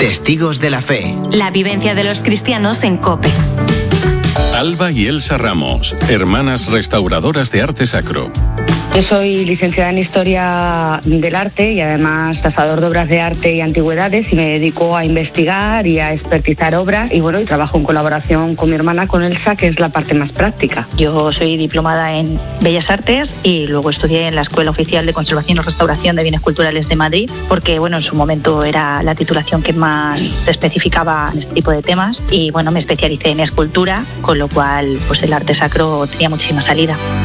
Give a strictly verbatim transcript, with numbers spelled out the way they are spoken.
Testigos de la Fe. La vivencia de los cristianos en COPE. Alba y Elsa Ramos, hermanas restauradoras de arte sacro. Yo soy licenciada en Historia del Arte y además tasador de obras de arte y antigüedades, y me dedico a investigar y a expertizar obras, y bueno, y trabajo en colaboración con mi hermana, con Elsa, que es la parte más práctica. Yo soy diplomada en Bellas Artes y luego estudié en la Escuela Oficial de Conservación y Restauración de Bienes Culturales de Madrid, porque bueno, en su momento era la titulación que más se especificaba en este tipo de temas, y bueno, me especialicé en escultura, con lo cual pues el arte sacro tenía muchísima salida.